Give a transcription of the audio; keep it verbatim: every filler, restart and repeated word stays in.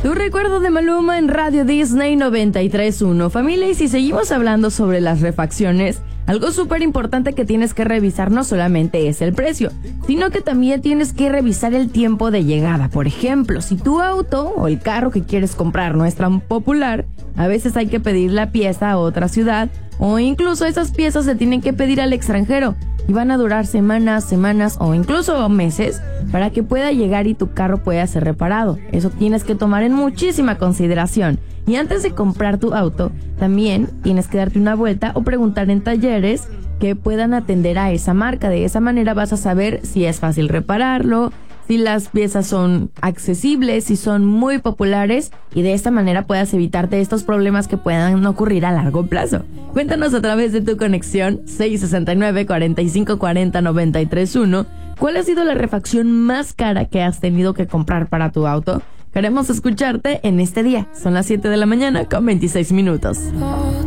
Tu recuerdo de Maluma en Radio Disney noventa y tres punto uno. Familia, y si seguimos hablando sobre las refacciones, algo súper importante que tienes que revisar no solamente es el precio, sino que también tienes que revisar el tiempo de llegada. Por ejemplo, si tu auto o el carro que quieres comprar no es tan popular, a veces hay que pedir la pieza a otra ciudad, o incluso esas piezas se tienen que pedir al extranjero y van a durar semanas, semanas o incluso meses para que pueda llegar y tu carro pueda ser reparado. Eso tienes que tomar en muchísima consideración. Y antes de comprar tu auto, también tienes que darte una vuelta o preguntar en talleres que puedan atender a esa marca. De esa manera vas a saber si es fácil repararlo, si las piezas son accesibles, si son muy populares, y de esta manera puedas evitarte estos problemas que puedan ocurrir a largo plazo. Cuéntanos a través de tu conexión seis sesenta y nueve, cuarenta y cinco cuarenta, noventa y tres uno cuál ha sido la refacción más cara que has tenido que comprar para tu auto. Queremos escucharte en este día. Son las siete de la mañana con veintiséis minutos.